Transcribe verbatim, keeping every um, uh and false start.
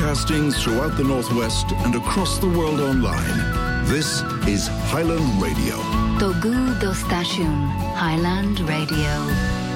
Broadcasting throughout the Northwest and across the world online. This is Highland Radio. Togu do Station, Highland Radio.